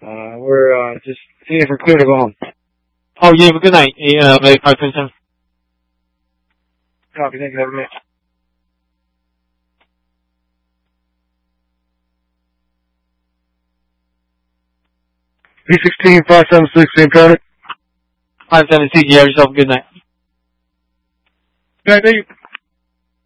We're just seeing if we're clear to go home. Oh, you have a good night. 527. Copy, thank you, have a good night. P16, 576, same traffic. 576, you have yourself a good night. Good night, thank you.